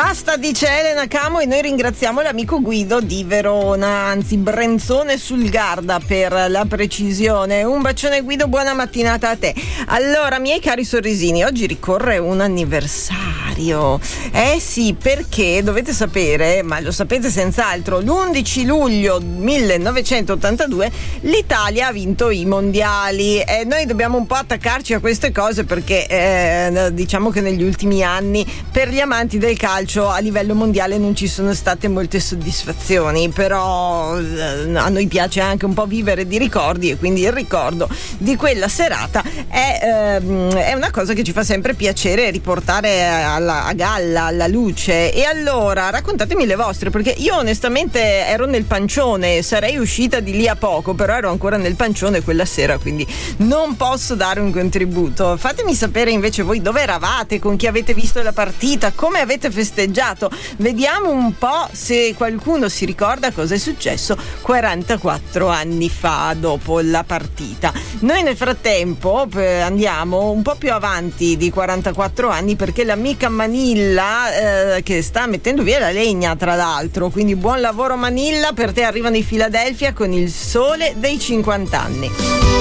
Basta, dice Elena Camo, e noi ringraziamo l'amico Guido di Verona, anzi Brenzone sul Garda per la precisione. Un bacione Guido, buona mattinata a te. Allora, miei cari sorrisini, oggi ricorre un anniversario. Sì, perché dovete sapere, ma lo sapete senz'altro, l'11 luglio 1982 l'Italia ha vinto i mondiali e noi dobbiamo un po' attaccarci a queste cose perché diciamo che negli ultimi anni per gli amanti del calcio a livello mondiale non ci sono state molte soddisfazioni, però a noi piace anche un po' vivere di ricordi e quindi il ricordo di quella serata è una cosa che ci fa sempre piacere riportare a galla, alla luce. E allora raccontatemi le vostre, perché io onestamente ero nel pancione, sarei uscita di lì a poco, però ero ancora nel pancione quella sera, quindi non posso dare un contributo. Fatemi sapere invece voi dove eravate, con chi avete visto la partita, come avete festeggiato. Vediamo un po' se qualcuno si ricorda cosa è successo 44 anni fa dopo la partita. Noi nel frattempo andiamo un po' più avanti di 44 anni, perché l'amica Manilla che sta mettendo via la legna, tra l'altro, quindi buon lavoro Manilla, per te arrivano i Philadelphia con il sole dei 50 anni.